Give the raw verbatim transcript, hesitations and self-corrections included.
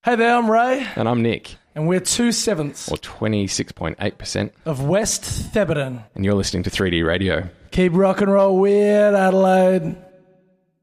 Hey there, I'm Ray. And I'm Nick. And we're two sevenths. Or twenty-six point eight percent. Of West Thebarton. And you're listening to three D Radio. Keep rock and roll weird, Adelaide.